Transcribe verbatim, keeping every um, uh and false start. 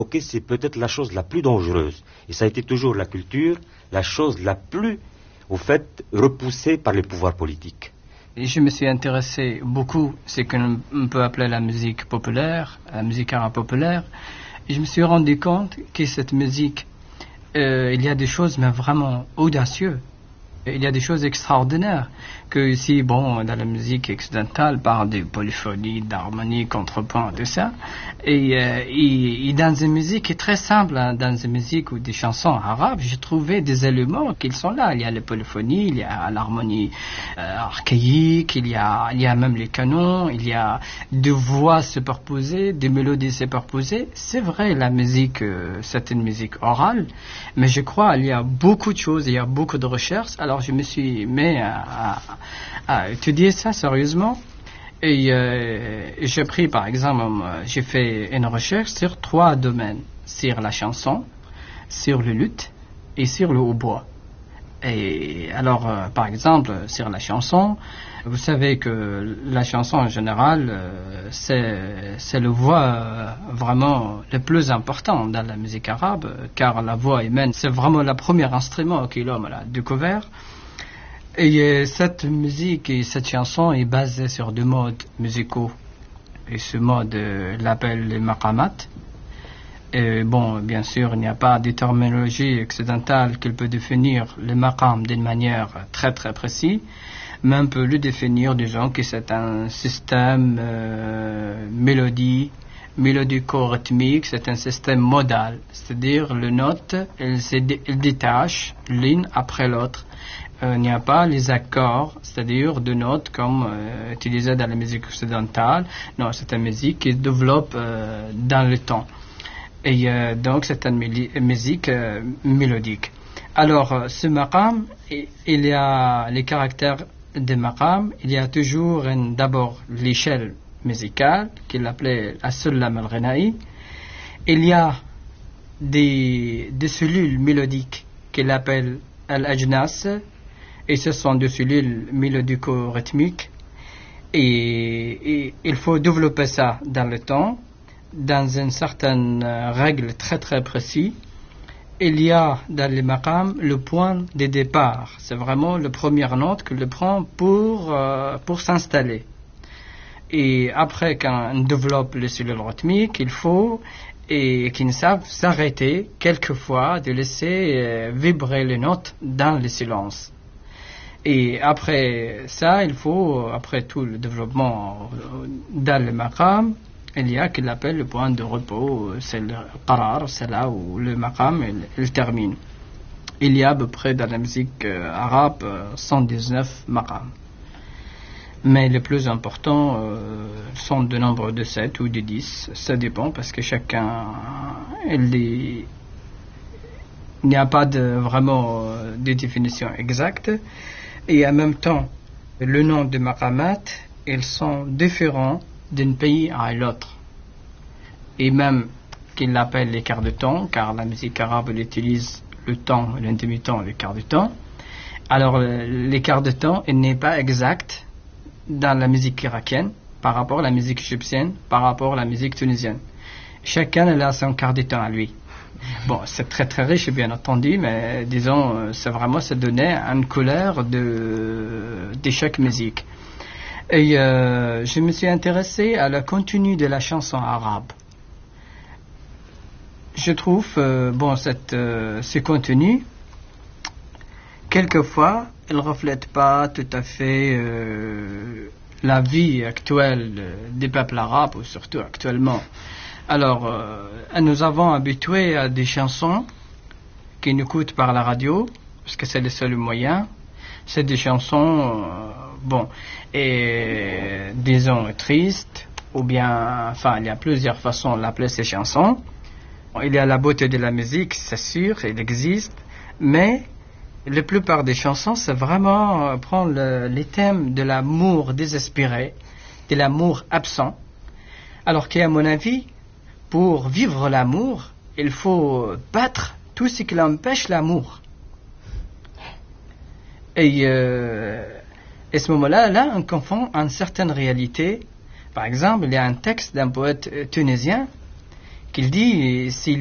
Ok, c'est peut-être la chose la plus dangereuse. Et ça a été toujours la culture, la chose la plus, au fait, repoussée par les pouvoirs politiques. Et je me suis intéressé beaucoup à ce qu'on peut appeler la musique populaire, la musique arabe populaire. Et je me suis rendu compte que cette musique, euh, il y a des choses mais vraiment audacieuses. Il y a des choses extraordinaires que ici, bon, dans la musique occidentale, parle de polyphonie, d'harmonie, contrepoint, tout ça. Et, euh, et, et dans une musique très simple, hein, dans une musique ou des chansons arabes, j'ai trouvé des éléments qui sont là. Il y a la polyphonie, il y a l'harmonie euh, archaïque, il y a, il y a même les canons, il y a des voix superposées, des mélodies superposées. C'est vrai, la musique, euh, c'est une musique orale, mais je crois qu'il y a beaucoup de choses, il y a beaucoup de recherches. Alors je me suis mis à, à, à étudier ça sérieusement et euh, j'ai pris par exemple, j'ai fait une recherche sur trois domaines, sur la chanson, sur le luth et sur le hautbois. Et alors euh, par exemple sur la chanson, vous savez que la chanson en général euh, c'est, c'est le voix euh, vraiment le plus important dans la musique arabe, car la voix humaine c'est vraiment le premier instrument que l'homme a découvert. Et euh, cette musique et cette chanson est basée sur deux modes musicaux. Et ce mode euh, l'appelle les maqamat. Et bon, bien sûr, il n'y a pas de terminologie occidentale qui peut définir le maqam d'une manière très très précise, mais on peut le définir disons que c'est un système euh, mélodie, mélodico-rythmique, c'est un système modal, c'est-à-dire les notes, elles se dé- elles détachent l'une après l'autre. Euh, il n'y a pas les accords, c'est-à-dire de notes comme euh, utilisé dans la musique occidentale. Non, c'est une musique qui se développe euh, dans le temps. Et euh, donc c'est une méli- musique euh, mélodique. Alors euh, ce maqam, il y a les caractères des maqam. Il y a toujours une, d'abord l'échelle musicale qu'il appelait as-sullam al-ghina'i. Il y a des, des cellules mélodiques qu'il appelle al-ajnas. Et ce sont des cellules mélodico-rythmiques. Et, et il faut développer ça dans le temps, dans une certaine règle très très précise. Il y a dans les maqam le point de départ. C'est vraiment la première note que le prend pour, euh, pour s'installer. Et après, quand on développe les cellules rythmiques, il faut et qu'ils savent s'arrêter quelquefois, de laisser euh, vibrer les notes dans le silence. Et après ça, il faut, après tout le développement dans le maqam, il y a qu'il appelle le point de repos, c'est le qarar, c'est là où le maqam il, il termine. Il y a à peu près dans la musique euh, arabe cent dix-neuf maqams. Mais les plus importants euh, sont de nombre de sept ou de dix, ça dépend parce que chacun, il, est, il n'y a pas de, vraiment euh, de définition exacte. Et en même temps, le nom de maqamat, ils sont différents d'un pays à l'autre. Et même qu'ils l'appellent les quarts de temps, car la musique arabe elle utilise le temps, l'intermittent, le quart de temps. Alors, les quarts de temps, il n'est pas exact dans la musique irakienne par rapport à la musique égyptienne, par rapport à la musique tunisienne. Chacun a son quart de temps à lui. Bon, c'est très très riche bien entendu, mais disons, c'est vraiment se donner une couleur de, de chaque musique. Et euh, je me suis intéressé à la contenu de la chanson arabe. Je trouve, euh, bon, cette, euh, ce contenu, quelquefois, il ne reflète pas tout à fait euh, la vie actuelle des peuples arabes, ou surtout actuellement. Alors, euh, nous avons habitué à des chansons qui nous écoutent par la radio, parce que c'est le seul moyen. C'est des chansons, euh, bon, et disons tristes, ou bien, enfin, il y a plusieurs façons de l'appeler ces chansons. Il y a la beauté de la musique, c'est sûr, il existe, mais la plupart des chansons, c'est vraiment euh, prendre le, les thèmes de l'amour désespéré, de l'amour absent, alors qu'à mon avis, pour vivre l'amour, il faut battre tout ce qui empêche l'amour. Et euh, à ce moment-là, là, on confond une certaine réalité. Par exemple, il y a un texte d'un poète tunisien qu'il dit, s'il